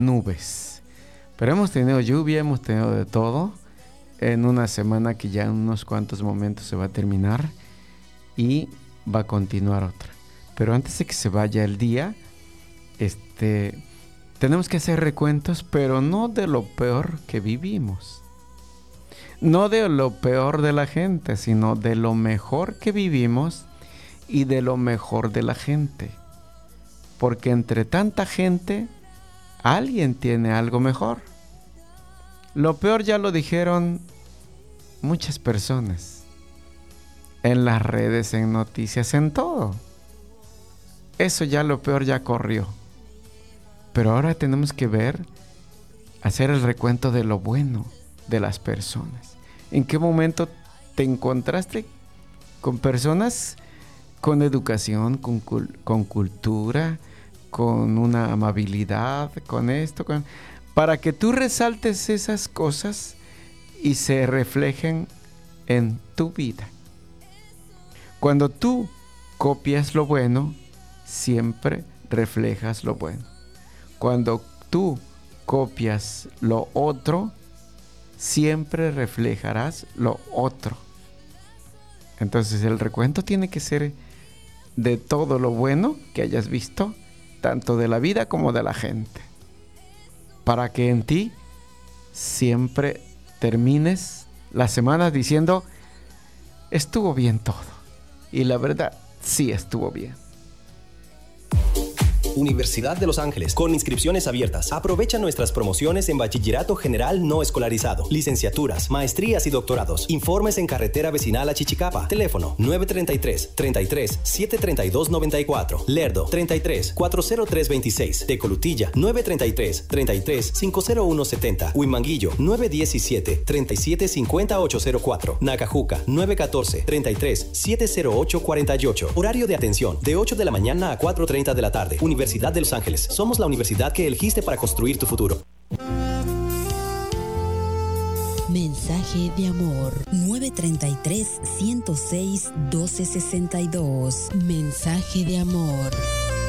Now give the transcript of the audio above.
nubes. Pero hemos tenido lluvia, hemos tenido de todo. En una semana que ya en unos cuantos momentos se va a terminar y va a continuar otra. Pero antes de que se vaya el día, tenemos que hacer recuentos, pero no de lo peor que vivimos. No de lo peor de la gente, sino de lo mejor que vivimos y de lo mejor de la gente. Porque entre tanta gente, alguien tiene algo mejor. Lo peor ya lo dijeron muchas personas. En las redes, en noticias, en todo. Eso ya lo peor ya corrió. Pero ahora tenemos que hacer el recuento de lo bueno de las personas. ¿En qué momento te encontraste con personas con educación, con cultura, con una amabilidad, con esto, para que tú resaltes esas cosas y se reflejen en tu vida? Cuando tú copias lo bueno, siempre reflejas lo bueno. Cuando tú copias lo otro, siempre reflejarás lo otro. Entonces el recuento tiene que ser de todo lo bueno que hayas visto, tanto de la vida como de la gente, para que en ti siempre termines la semana diciendo, estuvo bien todo. Y la verdad, sí estuvo bien. Universidad de Los Ángeles, con inscripciones abiertas. Aprovecha nuestras promociones en Bachillerato General No Escolarizado, licenciaturas, maestrías y doctorados. Informes en Carretera Vecinal a Chichicapa. Teléfono 933-732-94. Lerdo 33-40326. Tecolutilla 933-50170. Huimanguillo 917-3750-804. Nacajuca 914-33-70848. Horario de atención de 8 de la mañana a 4:30 de la tarde. Universidad de Los Ángeles. Somos la universidad que elegiste para construir tu futuro. Mensaje de amor 933-106-1262. Mensaje de amor.